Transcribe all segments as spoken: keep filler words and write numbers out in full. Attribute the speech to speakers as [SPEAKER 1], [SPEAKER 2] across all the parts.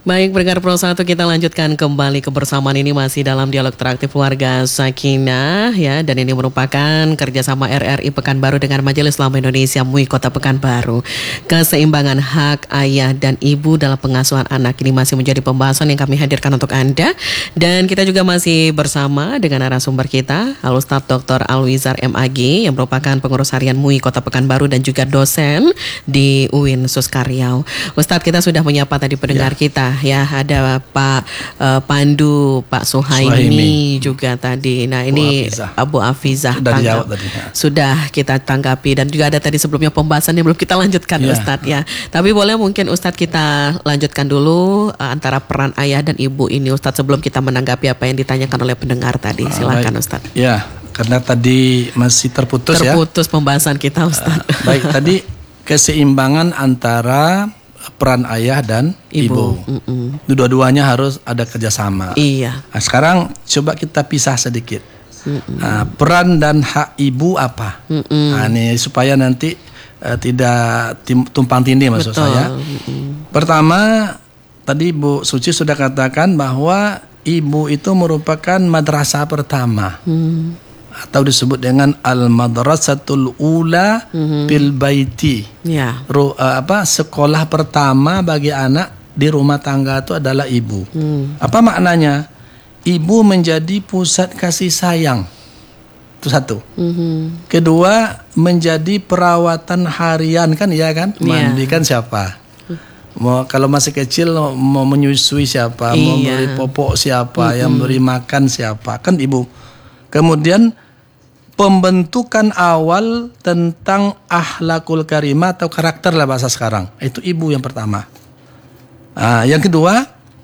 [SPEAKER 1] Baik, pendengar Pro satu, kita lanjutkan kembali kebersamaan ini masih dalam dialog interaktif warga Sakinah ya, dan ini merupakan kerjasama R R I Pekanbaru dengan Majelis Ulama Indonesia M U I Kota Pekanbaru. Keseimbangan hak ayah dan ibu dalam pengasuhan anak ini masih menjadi pembahasan yang kami hadirkan untuk Anda, dan kita juga masih bersama dengan narasumber kita Al-Ustadz Doktor Alwizar M A G yang merupakan pengurus harian M U I Kota Pekanbaru dan juga dosen di U I N Suskaryau. Ustadz, kita sudah menyapa tadi pendengar ya. kita ya, ada Pak uh, Pandu, Pak Suhaimi, Suhaimi juga tadi. Nah, ini Abu Afizah
[SPEAKER 2] sudah dijawab tadi.
[SPEAKER 1] Sudah kita tanggapi, dan juga ada tadi sebelumnya pembahasan yang belum kita lanjutkan ya. Ustadz ya. Tapi boleh mungkin Ustadz kita lanjutkan dulu uh, antara peran ayah dan ibu ini Ustadz, sebelum kita menanggapi apa yang ditanyakan oleh pendengar tadi. Silakan uh, Ustadz.
[SPEAKER 2] Ya, karena tadi masih terputus,
[SPEAKER 1] terputus
[SPEAKER 2] ya.
[SPEAKER 1] Terputus pembahasan kita Ustadz.
[SPEAKER 2] Uh, baik, tadi keseimbangan antara peran ayah dan ibu, ibu. Dua-duanya harus ada kerjasama.
[SPEAKER 1] Iya.
[SPEAKER 2] Nah, sekarang coba kita pisah sedikit. Nah, peran dan hak ibu apa? Nah, ini supaya nanti uh, tidak tim, tumpang tindih maksud Betul. saya. Mm-mm. Pertama, tadi Bu Suci sudah katakan bahwa ibu itu merupakan madrasah pertama. Mm. Atau disebut dengan al-madrasatul ula mm-hmm. bil baiti. Ya. Ru, uh, apa sekolah pertama bagi anak di rumah tangga itu adalah ibu. Mm. Apa maknanya? Ibu menjadi pusat kasih sayang. Itu satu. Mm-hmm. Kedua, menjadi perawatan harian, kan ya kan? Mandikan yeah. siapa? Mau kalau masih kecil mau menyusui siapa? Iya. Mau beri popok siapa? Mm-hmm. Yang beri makan siapa? Kan ibu. Kemudian pembentukan awal tentang akhlakul karimah atau karakter lah bahasa sekarang. Itu ibu yang pertama. Nah, yang kedua,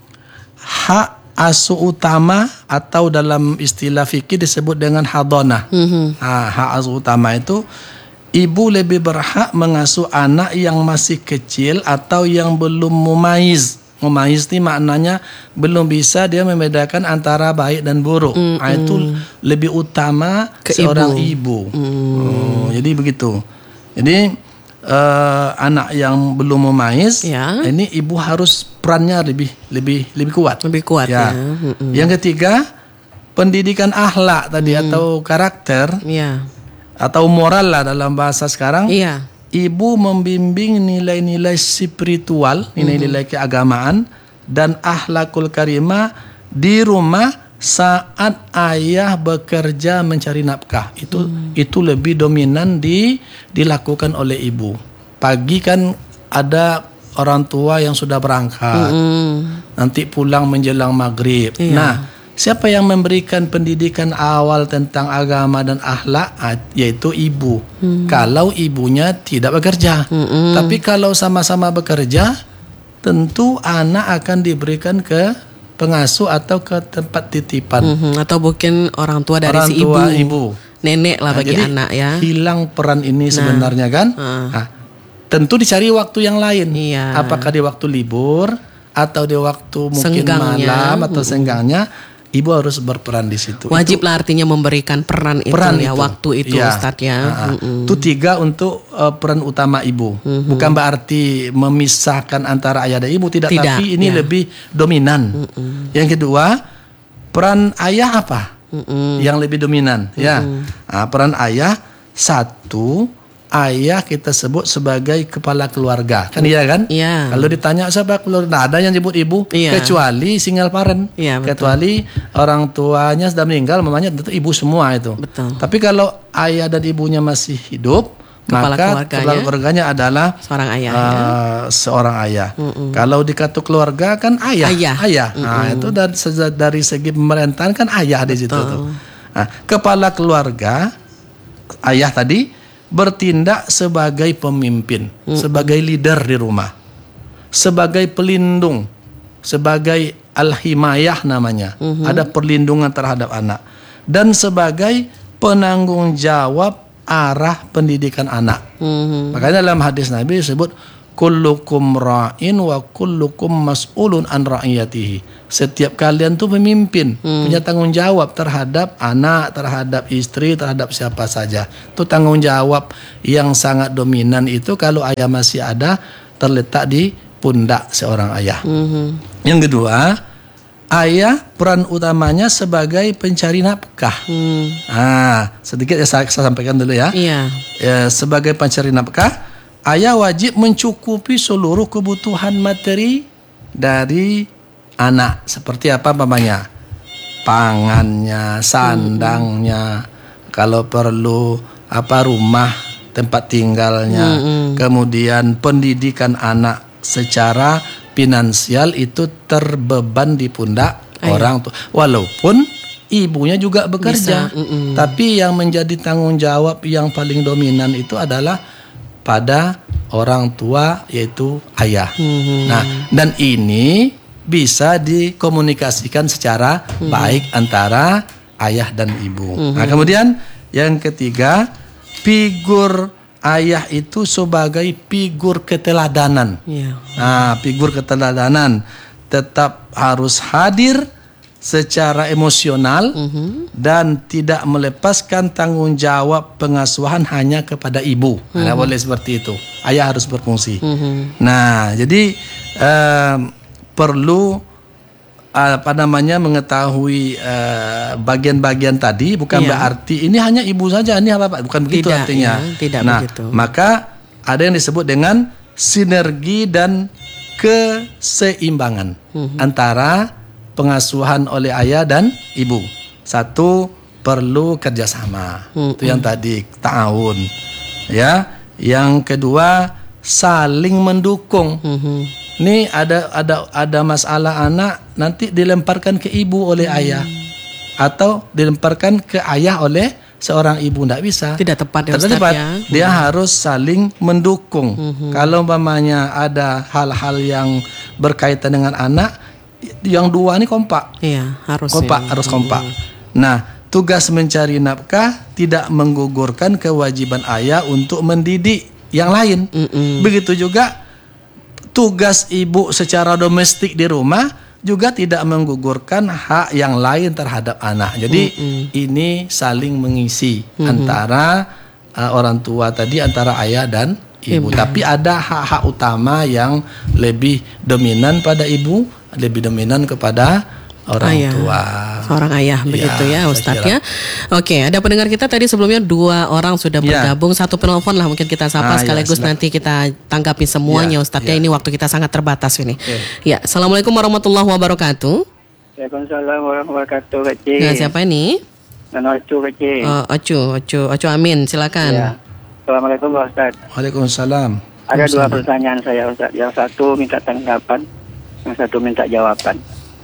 [SPEAKER 2] hak asuh utama atau dalam istilah fikih disebut dengan hadonah. Mm-hmm. Nah, hak asuh utama itu ibu lebih berhak mengasuh anak yang masih kecil atau yang belum mumaiz. Mumaiz ini maknanya belum bisa dia membedakan antara baik dan buruk. Mm, nah, itu mm. lebih utama ke seorang ibu. ibu. Mm. Oh, jadi begitu. Jadi uh, anak yang belum mumaiz, ya. ini ibu harus perannya lebih lebih lebih kuat.
[SPEAKER 1] Lebih kuat ya. ya. Mm-mm.
[SPEAKER 2] Yang ketiga, pendidikan akhlak tadi mm. atau karakter, ya. atau moral lah dalam bahasa sekarang.
[SPEAKER 1] Iya.
[SPEAKER 2] Ibu membimbing nilai-nilai spiritual, nilai-nilai keagamaan dan akhlakul karimah di rumah saat ayah bekerja mencari nafkah. Itu hmm. itu lebih dominan di dilakukan oleh ibu. Pagi kan ada orang tua yang sudah berangkat, hmm. nanti pulang menjelang maghrib. Iya. Nah, siapa yang memberikan pendidikan awal tentang agama dan akhlak? Yaitu ibu. Hmm. Kalau ibunya tidak bekerja. Hmm. Tapi kalau sama-sama bekerja, tentu anak akan diberikan ke pengasuh atau ke tempat titipan.
[SPEAKER 1] Hmm. Atau mungkin orang tua dari
[SPEAKER 2] orang
[SPEAKER 1] si
[SPEAKER 2] tua,
[SPEAKER 1] ibu.
[SPEAKER 2] ibu.
[SPEAKER 1] Nenek lah
[SPEAKER 2] nah,
[SPEAKER 1] bagi
[SPEAKER 2] jadi
[SPEAKER 1] anak ya.
[SPEAKER 2] Hilang peran ini sebenarnya nah. kan. Uh. Nah, tentu dicari waktu yang lain.
[SPEAKER 1] Iya.
[SPEAKER 2] Apakah di waktu libur atau di waktu mungkin
[SPEAKER 1] senggangnya.
[SPEAKER 2] malam atau hmm. senggangnya. Ibu harus berperan di situ.
[SPEAKER 1] Wajib lah artinya memberikan peran itu
[SPEAKER 2] peran
[SPEAKER 1] ya,
[SPEAKER 2] itu.
[SPEAKER 1] waktu itu ya. Ustadz ya.
[SPEAKER 2] Nah, mm-hmm. Itu tiga untuk uh, peran utama ibu. Mm-hmm. Bukan berarti memisahkan antara ayah dan ibu, tidak. tidak tapi ini ya. lebih dominan. Mm-hmm. Yang kedua, peran ayah apa? Mm-hmm. Yang lebih dominan. Mm-hmm. Ya, nah, peran ayah satu. Ayah kita sebut sebagai kepala keluarga, kan iya kan?
[SPEAKER 1] Iya.
[SPEAKER 2] Kalau ditanya siapa keluarga, nah, ada yang nyebut ibu, iya. kecuali single parent, iya, kecuali orang tuanya sudah meninggal, mamanya tentu ibu semua itu.
[SPEAKER 1] Betul.
[SPEAKER 2] Tapi kalau ayah dan ibunya masih hidup,
[SPEAKER 1] kepala
[SPEAKER 2] maka
[SPEAKER 1] keluarganya,
[SPEAKER 2] kepala keluarganya adalah
[SPEAKER 1] seorang ayah.
[SPEAKER 2] Uh, ya? Seorang ayah. Mm-mm. Kalau dikata keluarga kan ayah,
[SPEAKER 1] ayah.
[SPEAKER 2] ayah. Nah, itu dari, dari segi pemerintahan kan ayah di situ tuh. Nah, kepala keluarga, ayah tadi bertindak sebagai pemimpin, hmm. sebagai leader di rumah, sebagai pelindung, sebagai al-himayah namanya, hmm. ada perlindungan terhadap anak, dan sebagai penanggung jawab arah pendidikan anak. Hmm. Makanya dalam hadis Nabi disebut kullukum ra'in wa kullukum mas'ulun an ra'iyatihi. Setiap kalian tuh pemimpin, hmm. punya tanggung jawab terhadap anak, terhadap istri, terhadap siapa saja. Itu tanggung jawab yang sangat dominan itu kalau ayah masih ada terletak di pundak seorang ayah. Hmm. Yang kedua, ayah peran utamanya sebagai pencari nafkah.
[SPEAKER 1] Hmm.
[SPEAKER 2] Nah, sedikit ya saya, saya sampaikan dulu ya.
[SPEAKER 1] Iya.
[SPEAKER 2] Ya, sebagai pencari nafkah, ayah wajib mencukupi seluruh kebutuhan materi dari anak. Seperti apa umpamanya? Pangannya, sandangnya, hmm. kalau perlu apa rumah tempat tinggalnya, hmm. kemudian pendidikan anak secara finansial itu terbeban di pundak Ayah. orang tua. Walaupun ibunya juga bekerja, tapi yang menjadi tanggung jawab yang paling dominan itu adalah pada orang tua, yaitu ayah. Mm-hmm. Nah, dan ini bisa dikomunikasikan secara mm-hmm. baik antara ayah dan ibu. Mm-hmm. Nah, kemudian yang ketiga, figur ayah itu sebagai figur keteladanan. Yeah. Nah, figur keteladanan tetap harus hadir secara emosional uh-huh. dan tidak melepaskan tanggung jawab pengasuhan hanya kepada ibu. Uh-huh. Nah, boleh seperti itu. Ayah harus berfungsi. Uh-huh. Nah, jadi eh, perlu apa namanya mengetahui uh, bagian-bagian tadi, bukan iya. berarti ini hanya ibu saja, ini apa bukan begitu tidak, artinya. Ya, tidak nah, begitu. Maka ada yang disebut dengan sinergi dan keseimbangan uh-huh. antara pengasuhan oleh ayah dan ibu. Satu, perlu kerjasama. Uh-huh. Itu yang tadi ta'awun. Ya, yang kedua saling mendukung. Uh-huh. Ini ada ada ada masalah anak nanti dilemparkan ke ibu oleh hmm. ayah atau dilemparkan ke ayah oleh seorang ibu, tidak bisa. Tidak tepat ya, Ustaz, tepat. Ya. Dia hmm. harus saling mendukung. Hmm. Kalau umpamanya ada hal-hal yang berkaitan dengan anak, yang dua ini kompak. Iya, harus kompak, ya. harus kompak. Hmm. Nah, tugas mencari nafkah tidak menggugurkan kewajiban ayah untuk mendidik yang lain. Hmm. Begitu juga tugas ibu secara domestik di rumah juga tidak menggugurkan hak yang lain terhadap anak. Jadi mm-hmm. ini saling mengisi mm-hmm. antara uh, orang tua tadi, antara ayah dan ibu. Ibu. Tapi ada hak-hak utama yang lebih dominan pada ibu, lebih dominan kepada orang ayah. tua. Seorang ayah ya, begitu ya Ustadz ya. Oke, ada pendengar kita tadi sebelumnya dua orang sudah bergabung, ya. Satu penelpon lah mungkin kita sapa ah, sekaligus ya, nanti kita tanggapi semuanya ya, Ustadz ya. ya. Ini waktu kita sangat terbatas ini. Ya, ya. Assalamualaikum warahmatullahi wabarakatuh.
[SPEAKER 3] Waalaikumsalam warahmatullahi wabarakatuh. Kecil.
[SPEAKER 2] Ya,
[SPEAKER 1] siapa ini?
[SPEAKER 3] Nano Ocu Kecil.
[SPEAKER 1] Oh, Ocu, Ocu, Ocu Amin, silakan. Ya.
[SPEAKER 3] Assalamualaikum Ustadz.
[SPEAKER 2] Waalaikumsalam.
[SPEAKER 3] Ada dua pertanyaan saya Ustadz. Yang satu minta tanggapan, yang satu minta jawaban.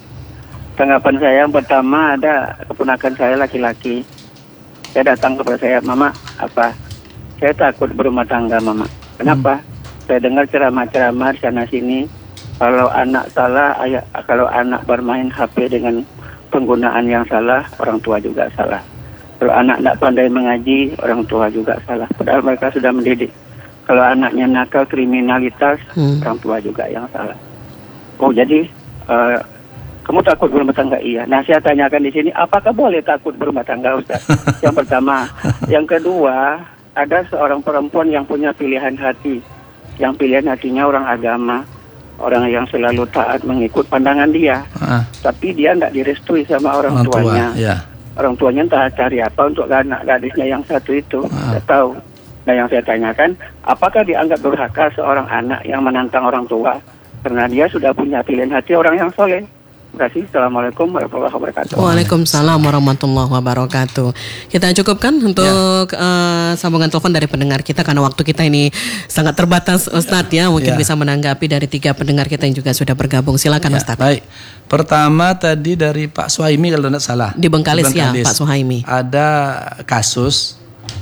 [SPEAKER 3] Tanggapan saya yang pertama, ada keponakan saya laki-laki. Saya datang kepada saya, Mama, apa? Saya takut berumah tangga, Mama. Kenapa? Hmm. Saya dengar ceramah-ceramah di sana sini. Kalau anak salah, ayah, kalau anak bermain H P dengan penggunaan yang salah, orang tua juga salah. Kalau anak tidak pandai mengaji, orang tua juga salah. Padahal mereka sudah mendidik. Kalau anaknya nakal, kriminalitas, hmm. orang tua juga yang salah. Oh, jadi Uh, kamu takut berumah tangga? Iya. Nah, saya tanyakan di sini, apakah boleh takut berumah tangga, Ustaz? Yang pertama. Yang kedua, ada seorang perempuan yang punya pilihan hati. Yang pilihan hatinya orang agama. Orang yang selalu taat mengikut pandangan dia. Ah. Tapi dia tidak direstui sama orang, orang tuanya. Tua, ya. Orang tuanya entah cari apa untuk anak gadisnya yang satu itu. Ah. Tidak tahu. Nah, yang saya tanyakan, apakah dianggap durhaka seorang anak yang menantang orang tua? Karena dia sudah punya pilihan hati orang yang soleh. Terima kasih. Assalamualaikum warahmatullahi wabarakatuh.
[SPEAKER 1] Waalaikumsalam warahmatullahi wabarakatuh. Kita cukupkan untuk ya. uh, sambungan telepon dari pendengar kita karena waktu kita ini sangat terbatas, Ustadz ya. Mungkin ya. bisa menanggapi dari tiga pendengar kita yang juga sudah bergabung. Silakan ya, Ustadz. Baik.
[SPEAKER 2] Pertama tadi dari Pak Suhaimi kalau tidak salah.
[SPEAKER 1] Di Bengkalis, Di Bengkalis ya Pak Suhaimi.
[SPEAKER 2] Ada kasus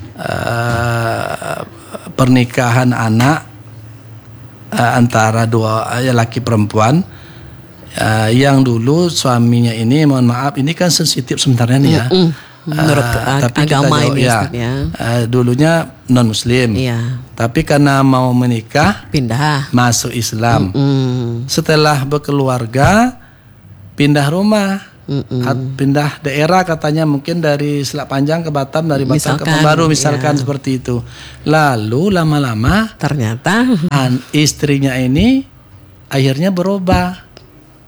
[SPEAKER 2] uh, pernikahan anak uh, antara dua uh, laki perempuan. Uh, yang dulu suaminya ini, mohon maaf, ini kan sensitif sebenarnya nih ya. Mm-mm. Menurut uh, tapi agama kita jauh, ini ya, ya. Uh, dulunya non Muslim, iya. tapi karena mau menikah, pindah, masuk Islam. Mm-mm. Setelah berkeluarga, pindah rumah, Mm-mm. pindah daerah katanya mungkin dari Selat Panjang ke Batam, dari Batam ke Pekanbaru misalkan ya. Seperti itu. Lalu lama-lama ternyata an, istrinya ini akhirnya berubah.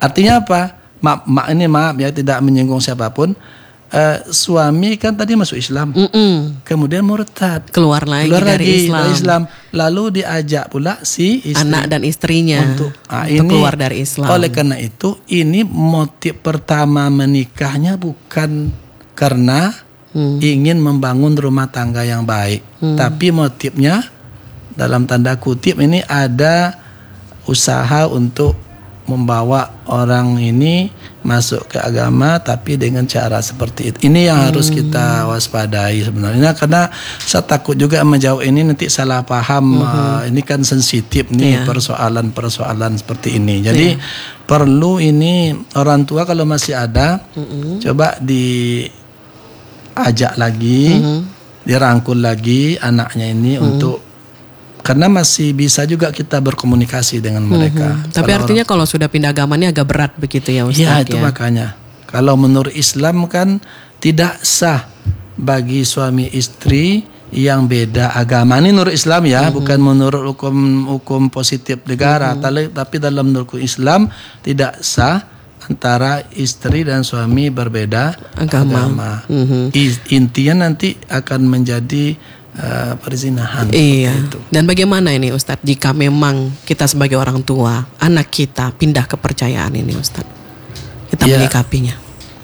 [SPEAKER 2] Artinya apa? Ma, ma, ini maaf ya, tidak menyinggung siapapun. Uh, suami kan tadi masuk Islam,
[SPEAKER 1] Mm-mm.
[SPEAKER 2] kemudian murtad,
[SPEAKER 1] keluar lagi
[SPEAKER 2] keluar
[SPEAKER 1] dari
[SPEAKER 2] lagi
[SPEAKER 1] Islam.
[SPEAKER 2] dari Islam, lalu diajak pula si istri
[SPEAKER 1] Anak dan istrinya
[SPEAKER 2] untuk, ah,
[SPEAKER 1] untuk
[SPEAKER 2] ini,
[SPEAKER 1] keluar dari Islam.
[SPEAKER 2] Oleh karena itu, ini motif pertama menikahnya bukan karena hmm. ingin membangun rumah tangga yang baik, hmm. tapi motifnya dalam tanda kutip ini ada usaha untuk membawa orang ini masuk ke agama, tapi dengan cara seperti itu. Ini yang hmm. harus kita waspadai sebenarnya, karena saya takut juga menjawab ini nanti salah paham. Hmm. Uh, ini kan sensitif nih, yeah. persoalan-persoalan seperti ini. Jadi yeah. perlu ini orang tua kalau masih ada, hmm. coba diajak lagi, hmm. dirangkul lagi anaknya ini hmm. untuk, karena masih bisa juga kita berkomunikasi dengan mereka.
[SPEAKER 1] Mm-hmm. Tapi kalau artinya orang, kalau sudah pindah agama ini agak berat begitu ya Ustaz?
[SPEAKER 2] Ya itu ya? Makanya. Kalau menurut Islam kan tidak sah bagi suami istri yang beda agama. Ini menurut Islam ya, mm-hmm. bukan menurut hukum hukum positif negara. Mm-hmm. Tapi dalam menurut Islam tidak sah antara istri dan suami berbeda agama. agama. Mm-hmm. Intinya nanti akan menjadi Uh, perzinahan.
[SPEAKER 1] Iya. Itu. Dan bagaimana ini Ustadz jika memang kita sebagai orang tua anak kita pindah kepercayaan ini Ustadz, kita ya, menyikapinya?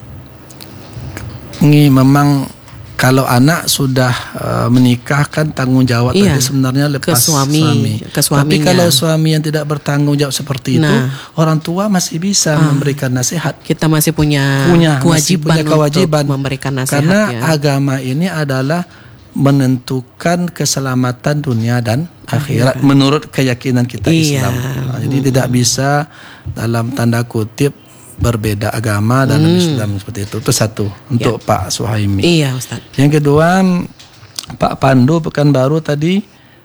[SPEAKER 2] Ini memang kalau anak sudah uh, menikah kan tanggung jawab iya, tadi sebenarnya lepas
[SPEAKER 1] ke suami,
[SPEAKER 2] suami.
[SPEAKER 1] Ke suaminya.
[SPEAKER 2] Tapi kalau suami yang tidak bertanggung jawab seperti nah, itu, orang tua masih bisa ah, memberikan nasihat.
[SPEAKER 1] Kita masih punya,
[SPEAKER 2] punya
[SPEAKER 1] kewajiban,
[SPEAKER 2] punya kewajiban
[SPEAKER 1] untuk memberikan nasihat.
[SPEAKER 2] Karena
[SPEAKER 1] ya.
[SPEAKER 2] agama ini adalah menentukan keselamatan dunia dan akhirat, akhirat. menurut keyakinan kita
[SPEAKER 1] iya.
[SPEAKER 2] Islam. Nah, jadi hmm. tidak bisa dalam tanda kutip berbeda agama dalam hmm. Islam seperti itu. Itu satu untuk ya. Pak Suhaimi.
[SPEAKER 1] Iya Ustaz.
[SPEAKER 2] Yang kedua Pak Pandu Pekanbaru tadi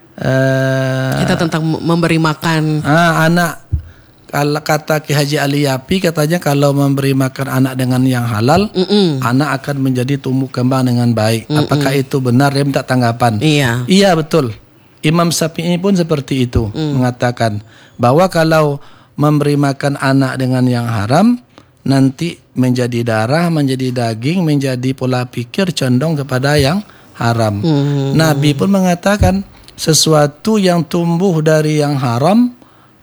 [SPEAKER 2] uh,
[SPEAKER 1] kita tentang memberi makan
[SPEAKER 2] ah, anak. Kalau kata Ki Haji Ali Yapi katanya kalau memberi makan anak dengan yang halal, Mm-mm. anak akan menjadi tumbuh kembang dengan baik. Mm-mm. Apakah itu benar? Dia minta tanggapan.
[SPEAKER 1] Iya.
[SPEAKER 2] Iya betul. Imam Syafi'i pun seperti itu mm. mengatakan bahwa kalau memberi makan anak dengan yang haram nanti menjadi darah, menjadi daging, menjadi pola pikir condong kepada yang haram. Mm. Nabi pun mengatakan sesuatu yang tumbuh dari yang haram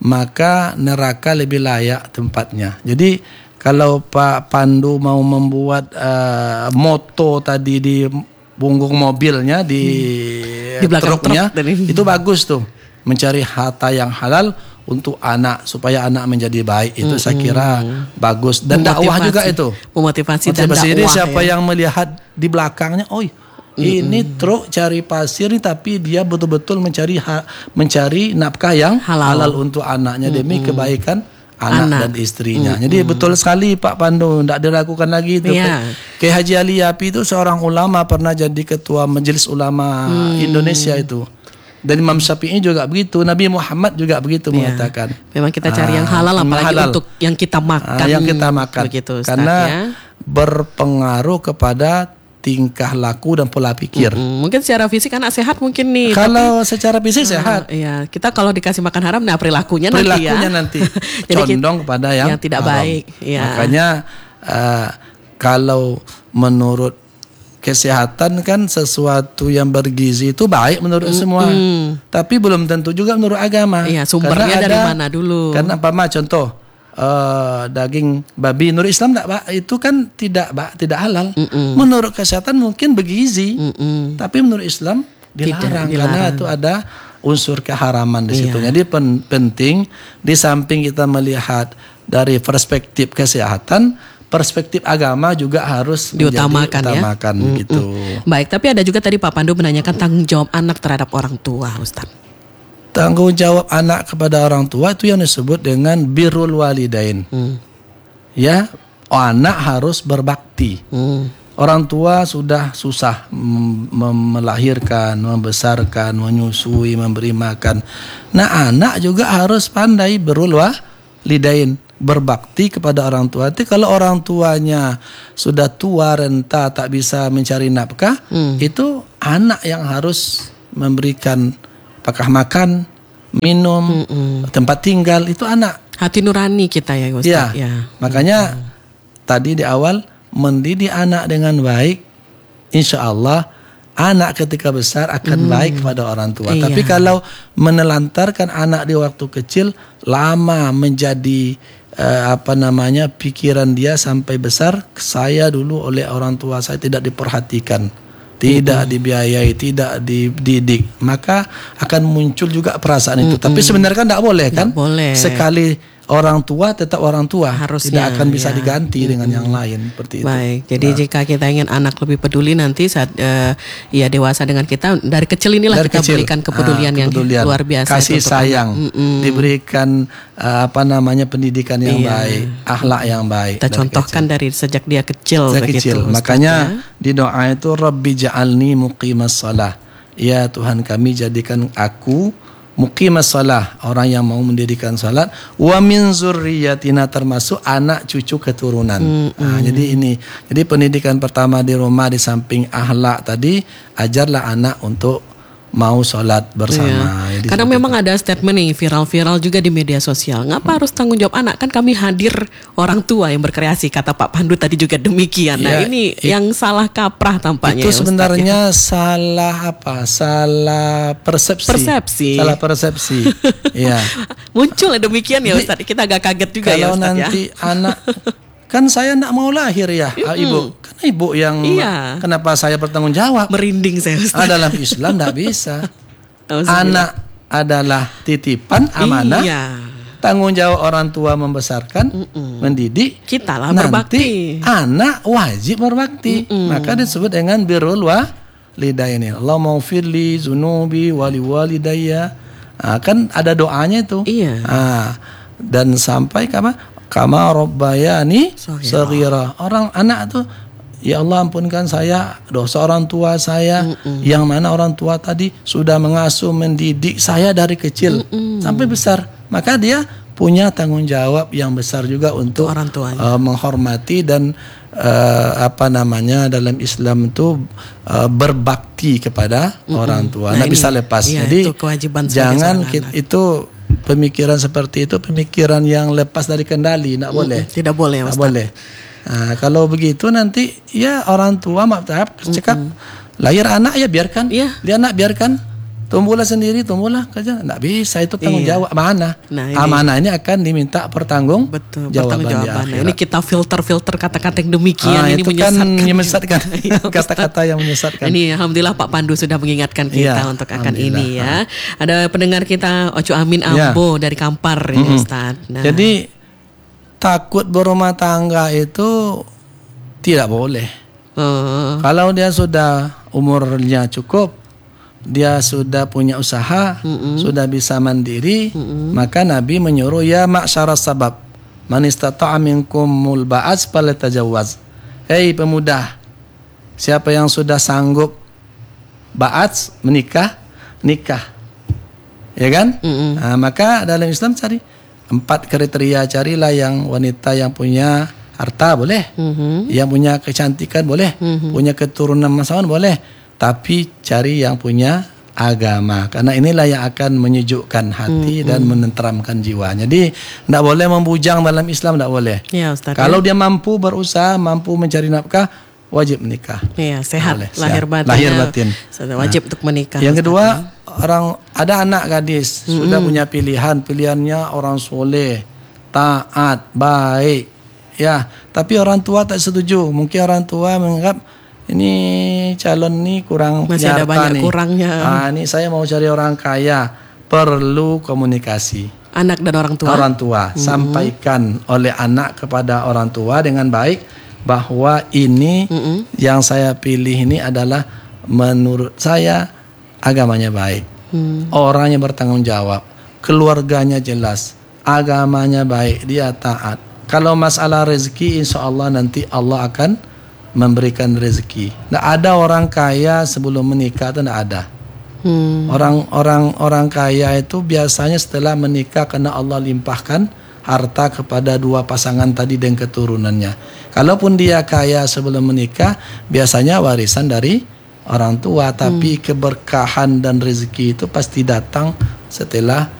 [SPEAKER 2] maka neraka lebih layak tempatnya. Jadi kalau Pak Pandu mau membuat uh, moto tadi di punggung mobilnya, di, hmm. di truknya, truk itu bagus tuh. Mencari harta yang halal untuk anak supaya anak menjadi baik. Itu hmm. saya kira bagus. Dan dakwah juga itu.
[SPEAKER 1] Memotivasi,
[SPEAKER 2] Motivasi
[SPEAKER 1] dan dakwah.
[SPEAKER 2] Jadi siapa
[SPEAKER 1] ya?
[SPEAKER 2] yang melihat di belakangnya, oh ini mm-hmm. truk cari pasir nih, tapi dia betul-betul mencari ha, mencari nafkah yang halal, halal untuk anaknya demi mm-hmm. kebaikan anak, anak dan istrinya. Mm-hmm. Jadi betul sekali Pak Pandu, tidak dilakukan lagi itu. Yeah. Kiai Haji Ali Yapi itu seorang ulama, pernah jadi ketua Majelis Ulama mm. Indonesia itu. Dan Imam Syafi'i juga begitu, Nabi Muhammad juga begitu yeah. mengatakan.
[SPEAKER 1] Memang kita cari ah, yang halal, apalagi halal. Untuk yang kita makan.
[SPEAKER 2] Ah, yang kita makan.
[SPEAKER 1] Begitu, Ustaz,
[SPEAKER 2] karena
[SPEAKER 1] ya.
[SPEAKER 2] berpengaruh kepada tingkah laku dan pola pikir.
[SPEAKER 1] Mm-hmm. Mungkin secara fisik anak sehat mungkin nih.
[SPEAKER 2] Kalau
[SPEAKER 1] tapi,
[SPEAKER 2] secara fisik uh, sehat.
[SPEAKER 1] Iya, kita kalau dikasih makan haram, nah perilakunya,
[SPEAKER 2] perilakunya
[SPEAKER 1] nanti
[SPEAKER 2] ya.
[SPEAKER 1] Perilakunya nanti
[SPEAKER 2] condong kita, kepada yang,
[SPEAKER 1] yang tidak
[SPEAKER 2] haram.
[SPEAKER 1] baik. Ya.
[SPEAKER 2] Makanya uh, kalau menurut kesehatan kan sesuatu yang bergizi itu baik menurut mm-hmm. semua. Tapi belum tentu juga menurut agama.
[SPEAKER 1] Iya, sumbernya dari ada, mana dulu?
[SPEAKER 2] Karena apa mah contoh. Uh, daging babi menurut Islam tidak, itu kan tidak tidak halal. Mm-mm. Menurut kesehatan mungkin bergizi, Mm-mm. tapi menurut Islam dilarang, tidak, dilarang karena itu ada unsur keharaman di situ. Iya. Jadi pen, penting di samping kita melihat dari perspektif kesehatan, perspektif agama juga harus
[SPEAKER 1] diutamakan,
[SPEAKER 2] utamakan,
[SPEAKER 1] ya.
[SPEAKER 2] Gitu.
[SPEAKER 1] Baik, tapi ada juga tadi Pak Pandu menanyakan tanggung jawab anak terhadap orang tua, Ustaz.
[SPEAKER 2] Tanggung jawab anak kepada orang tua itu yang disebut dengan birrul walidain. Hmm. Ya, anak harus berbakti. Hmm. Orang tua sudah susah mem- melahirkan, membesarkan, menyusui, memberi makan. Nah, anak juga harus pandai birrul walidain, berbakti kepada orang tua. Nanti kalau orang tuanya sudah tua, renta, tak bisa mencari nafkah, hmm. itu anak yang harus memberikan apakah makan, minum, Mm-mm. tempat tinggal, itu anak.
[SPEAKER 1] Hati nurani kita ya Ustaz.
[SPEAKER 2] Ya,
[SPEAKER 1] ya.
[SPEAKER 2] makanya hmm. tadi di awal mendidik anak dengan baik, insya Allah anak ketika besar akan hmm. baik kepada orang tua.
[SPEAKER 1] Iya.
[SPEAKER 2] Tapi kalau menelantarkan anak di waktu kecil, lama menjadi uh, apa namanya pikiran dia sampai besar. Saya dulu oleh orang tua saya tidak diperhatikan, tidak hmm. dibiayai, tidak dididik, maka akan muncul juga perasaan itu. Hmm. Tapi sebenarnya kan tidak boleh kan?
[SPEAKER 1] Tidak boleh.
[SPEAKER 2] Sekali orang tua tetap orang tua,
[SPEAKER 1] harusnya,
[SPEAKER 2] tidak akan bisa
[SPEAKER 1] ya.
[SPEAKER 2] diganti hmm. dengan yang lain
[SPEAKER 1] Baik,
[SPEAKER 2] seperti itu.
[SPEAKER 1] jadi nah. jika kita ingin anak lebih peduli nanti saat uh, ia dewasa dengan kita, dari kecil inilah dari kita kecil. berikan kepedulian, ah, kepedulian yang luar biasa,
[SPEAKER 2] kasih sayang, diberikan uh, apa namanya pendidikan yang iya. baik, akhlak yang baik.
[SPEAKER 1] Kita dari contohkan kecil. dari sejak dia kecil.
[SPEAKER 2] Sejak
[SPEAKER 1] begitu,
[SPEAKER 2] kecil.
[SPEAKER 1] Ustaz,
[SPEAKER 2] makanya
[SPEAKER 1] ya.
[SPEAKER 2] di doa itu Rabbi ja'alni muqimas shalah. Ya Tuhan kami jadikan aku muqimas shalah, orang yang mau mendirikan salat, wa min zurriyatina, termasuk anak cucu keturunan. Mm, mm. Nah, jadi ini, jadi pendidikan pertama di rumah di samping akhlak tadi, ajarlah anak untuk mau sholat bersama.
[SPEAKER 1] Iya. Karena memang itu. ada statement nih viral-viral juga di media sosial. Ngapa hmm. harus tanggung jawab anak? Kan kami hadir orang tua yang berkreasi, kata Pak Pandu tadi juga demikian. Nah, ya, ini it, yang salah kaprah tampaknya.
[SPEAKER 2] Itu
[SPEAKER 1] ya,
[SPEAKER 2] sebenarnya
[SPEAKER 1] ya.
[SPEAKER 2] salah apa? Salah persepsi.
[SPEAKER 1] Persepsi.
[SPEAKER 2] Salah persepsi. Ya.
[SPEAKER 1] Muncul demikian ya Ustaz. Kita agak kaget juga
[SPEAKER 2] kalau
[SPEAKER 1] ya Ustaz.
[SPEAKER 2] Kalau nanti
[SPEAKER 1] ya.
[SPEAKER 2] anak kan saya tidak mau lahir ya, mm-hmm. ibu. Karena ibu yang
[SPEAKER 1] iya.
[SPEAKER 2] kenapa saya bertanggung jawab?
[SPEAKER 1] Merinding saya Ustaz.
[SPEAKER 2] Dalam Islam tidak bisa. Anak adalah titipan amanah.
[SPEAKER 1] Iya.
[SPEAKER 2] Tanggung jawab orang tua membesarkan, Mm-mm. mendidik.
[SPEAKER 1] Kita lah
[SPEAKER 2] nanti
[SPEAKER 1] berbakti.
[SPEAKER 2] Anak wajib berbakti. Mm-mm. Maka disebut dengan birrul walidaini. Allahumma ufirli zunubi wali walidayya. Nah, kan ada doanya itu.
[SPEAKER 1] Iya.
[SPEAKER 2] Nah, dan sampai kama kama rabbayani shaghira. Orang anak tuh, ya Allah ampunkan saya dosa orang tua saya. Mm-mm. Yang mana orang tua tadi sudah mengasuh mendidik saya dari kecil Mm-mm. sampai besar. Maka dia punya tanggung jawab yang besar juga untuk
[SPEAKER 1] orang
[SPEAKER 2] uh, menghormati dan uh, apa namanya dalam Islam itu uh, berbakti kepada Mm-mm. orang tua. Nah, nggak bisa lepas.
[SPEAKER 1] Iya,
[SPEAKER 2] Jadi
[SPEAKER 1] itu kewajiban
[SPEAKER 2] jangan kita, itu pemikiran seperti itu pemikiran yang lepas dari kendali, tidak boleh.
[SPEAKER 1] Mm-mm, tidak boleh, Ustaz.
[SPEAKER 2] Tidak boleh. Nah, kalau begitu nanti ya orang tua maaf cekap lahir anak ya biarkan,
[SPEAKER 1] yeah.
[SPEAKER 2] dia anak biarkan, tumbuhlah sendiri, tumbuhlah kerja, tidak bisa, itu tanggung
[SPEAKER 1] iya.
[SPEAKER 2] jawab amanah. Nah, ini, amanah ini akan diminta pertanggung
[SPEAKER 1] betul,
[SPEAKER 2] jawaban
[SPEAKER 1] jawaban. Ini kita filter-filter kata-kata yang demikian,
[SPEAKER 2] ah,
[SPEAKER 1] ini
[SPEAKER 2] itu
[SPEAKER 1] menyesatkan.
[SPEAKER 2] Kan menyesatkan. Kata-kata yang menyesatkan.
[SPEAKER 1] Ini alhamdulillah Pak Pandu sudah mengingatkan kita ya, untuk akan ini ya. Ada pendengar kita Ocu Amin Ambo ya. dari Kampar ya mm-hmm. Ustaz. Nah.
[SPEAKER 2] Jadi takut berumah tangga itu tidak boleh. Uh. Kalau dia sudah umurnya cukup, dia sudah punya usaha, mm-hmm. sudah bisa mandiri, mm-hmm. maka Nabi menyuruh ya ma'syaras sabab man istata'a minkumul ba'as falatajawwaz. Hei pemuda, siapa yang sudah sanggup ba'ats menikah, nikah. Ya kan? Mm-hmm. Nah, maka dalam Islam cari empat kriteria, carilah yang wanita yang punya harta boleh, mm-hmm. yang punya kecantikan boleh, mm-hmm. punya keturunan masawan boleh. Tapi cari yang punya agama, karena inilah yang akan menyejukkan hati hmm, dan hmm. menenteramkan jiwa. Jadi tidak boleh membujang dalam Islam, tidak boleh.
[SPEAKER 1] Ya, Ustaz,
[SPEAKER 2] kalau
[SPEAKER 1] ya.
[SPEAKER 2] dia mampu berusaha, mampu mencari nafkah, wajib menikah.
[SPEAKER 1] Iya, sehat,
[SPEAKER 2] boleh,
[SPEAKER 1] lahir
[SPEAKER 2] sehat.
[SPEAKER 1] batin.
[SPEAKER 2] Lahir batin.
[SPEAKER 1] Wajib nah. untuk menikah.
[SPEAKER 2] Yang
[SPEAKER 1] Ustaz,
[SPEAKER 2] kedua,
[SPEAKER 1] ya.
[SPEAKER 2] orang ada anak gadis hmm. sudah punya pilihan, pilihannya orang soleh, taat, baik, ya. Tapi orang tua tak setuju. Mungkin orang tua menganggap ini calon nih kurang
[SPEAKER 1] masih ada banyak
[SPEAKER 2] nih.
[SPEAKER 1] kurangnya.
[SPEAKER 2] Ah, ini saya mau cari orang kaya, perlu komunikasi.
[SPEAKER 1] Anak dan orang tua.
[SPEAKER 2] Orang tua hmm. sampaikan oleh anak kepada orang tua dengan baik bahwa ini hmm. yang saya pilih ini adalah menurut saya agamanya baik, hmm. orangnya bertanggung jawab, keluarganya jelas, agamanya baik, dia taat. Kalau masalah rezeki, insya Allah nanti Allah akan memberikan rezeki. Tidak ada orang kaya sebelum menikah, itu tidak ada. Hmm. Orang orang orang kaya itu biasanya setelah menikah karena Allah limpahkan harta kepada dua pasangan tadi dan keturunannya. Kalaupun dia kaya sebelum menikah, biasanya warisan dari orang tua. Tapi hmm. keberkahan dan rezeki itu pasti datang setelah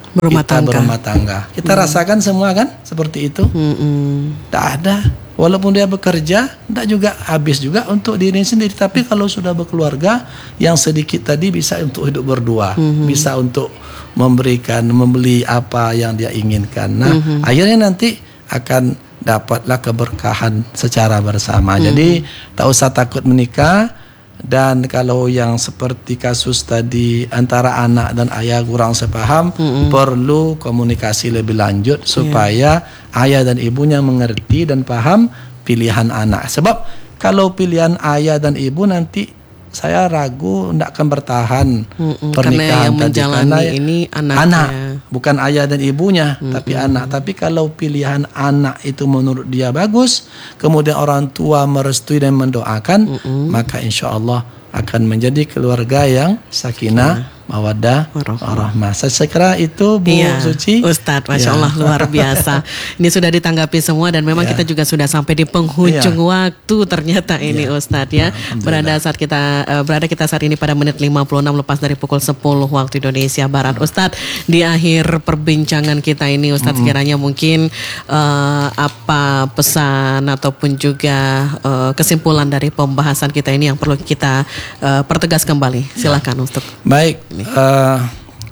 [SPEAKER 1] berumah
[SPEAKER 2] kita
[SPEAKER 1] tangga.
[SPEAKER 2] berumah tangga. Kita hmm. rasakan semua kan seperti itu. Tidak hmm. ada. Walaupun dia bekerja, tidak juga habis juga untuk diri sendiri. Tapi kalau sudah berkeluarga, yang sedikit tadi bisa untuk hidup berdua, hmm. bisa untuk memberikan, membeli apa yang dia inginkan. Nah, hmm. akhirnya nanti akan dapatlah keberkahan secara bersama. Hmm. Jadi tak usah takut menikah. Dan kalau yang seperti kasus tadi antara anak dan ayah kurang sepaham, mm-hmm. perlu komunikasi lebih lanjut supaya yeah. ayah dan ibunya mengerti dan paham pilihan anak. Sebab kalau pilihan ayah dan ibu nanti saya ragu tidak akan bertahan mm-hmm. pernikahan
[SPEAKER 1] karena yang
[SPEAKER 2] tadi
[SPEAKER 1] menjalani
[SPEAKER 2] karena
[SPEAKER 1] ini anaknya.
[SPEAKER 2] Anak, bukan ayah dan ibunya,
[SPEAKER 1] mm-hmm.
[SPEAKER 2] tapi anak. Tapi kalau pilihan anak itu menurut dia bagus, kemudian orang tua merestui dan mendoakan, mm-hmm. maka insya Allah akan menjadi keluarga yang sakinah, mawaddah, warahmah. Saya kira itu Bu
[SPEAKER 1] iya,
[SPEAKER 2] Suci.
[SPEAKER 1] Ustadz, Masya
[SPEAKER 2] ya.
[SPEAKER 1] Allah luar biasa. Ini sudah ditanggapi semua dan memang ya. kita juga sudah sampai di penghujung ya. waktu ternyata ini ya. Ustadz ya. Berada saat kita uh, berada kita saat ini pada menit lima puluh enam lepas dari pukul sepuluh waktu Indonesia Barat. Ustadz, di akhir perbincangan kita ini Ustadz mm-hmm. kiranya mungkin uh, apa pesan ataupun juga uh, kesimpulan dari pembahasan kita ini yang perlu kita uh, pertegas kembali. Silakan Ustadz.
[SPEAKER 2] Baik. Uh,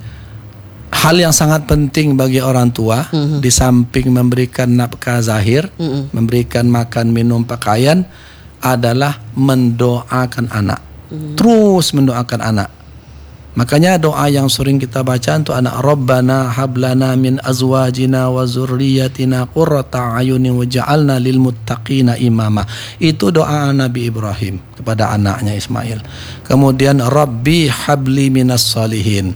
[SPEAKER 2] hal yang sangat penting bagi orang tua mm-hmm. di samping memberikan nafkah zahir, mm-hmm. memberikan makan, minum, pakaian adalah mendoakan anak. Mm-hmm. Terus mendoakan anak. Makanya doa yang sering kita baca untuk anak, Rabbana hablana min azwajina wa zurriyatina qurrata ayunin waj'alna lil muttaqina imama. Itu doa Nabi Ibrahim kepada anaknya Ismail. Kemudian Rabbi habli minas salihin.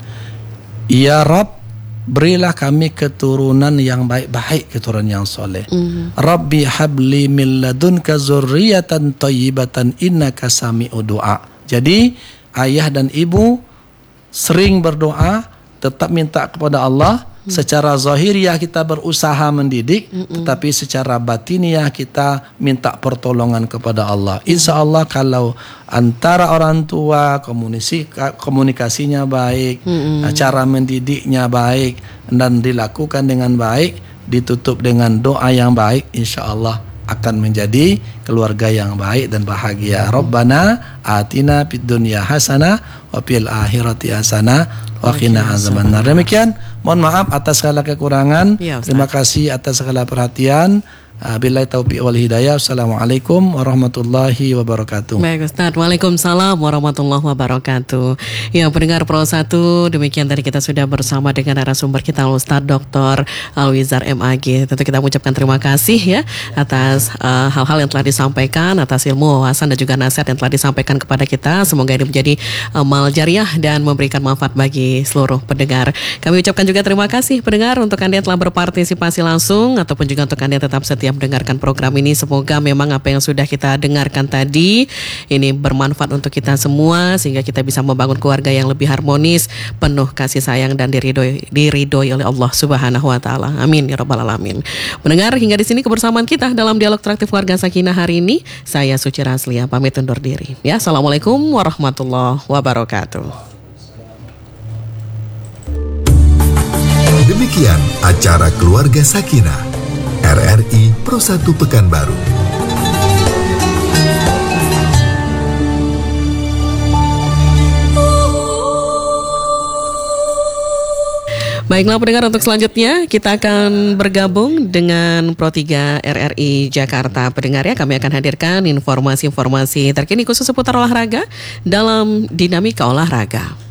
[SPEAKER 2] Ya Rabb, berilah kami keturunan yang baik-baik, keturunan yang soleh. Mm. Rabbi habli min ladunka zurriyatan thayyibatan innaka sami'ud du'a. Jadi ayah dan ibu sering berdoa, tetap minta kepada Allah. Hmm. Secara zahiriah kita berusaha mendidik, hmm. tetapi secara batiniah kita minta pertolongan kepada Allah. Insya Allah kalau antara orang tua komunikasi, komunikasinya baik, hmm. cara mendidiknya baik dan dilakukan dengan baik, ditutup dengan doa yang baik, insya Allah akan menjadi keluarga yang baik dan bahagia. Rabbana atina fid dunya hasanah wa fil akhirati hasanah wa qina azabannar. Demikian, mohon maaf atas segala kekurangan. Ya, terima kasih atas segala perhatian. Billahi taufiq wal hidayah. Assalamualaikum warahmatullahi wabarakatuh.
[SPEAKER 1] Baik Ustaz, waalaikumsalam warahmatullahi wabarakatuh. Ya, pendengar Pro satu, demikian tadi kita sudah bersama dengan narasumber kita Ustaz Doktor Alwizar M A G. Tentu kita mengucapkan terima kasih ya atas uh, hal-hal yang telah disampaikan, atas ilmu, wawasan dan juga nasihat yang telah disampaikan kepada kita. Semoga ini menjadi amal jariah dan memberikan manfaat bagi seluruh pendengar. Kami ucapkan juga terima kasih pendengar untuk Anda yang telah berpartisipasi langsung ataupun juga untuk Anda yang tetap setia mendengarkan program ini. Semoga memang apa yang sudah kita dengarkan tadi ini bermanfaat untuk kita semua sehingga kita bisa membangun keluarga yang lebih harmonis, penuh kasih sayang dan diridhoi diridhoi oleh Allah Subhanahu wa taala. Amin ya rabbal alamin. Mendengar hingga di sini kebersamaan kita dalam dialog traktif Warga Sakinah hari ini. Saya Suci Raslia pamit undur diri. Ya, assalamualaikum warahmatullahi wabarakatuh.
[SPEAKER 4] Demikian acara Keluarga Sakinah R R I Pro satu Pekanbaru.
[SPEAKER 1] Baiklah pendengar, untuk selanjutnya kita akan bergabung dengan Pro tiga R R I Jakarta. Pendengar ya, kami akan hadirkan informasi-informasi terkini khusus seputar olahraga dalam Dinamika Olahraga.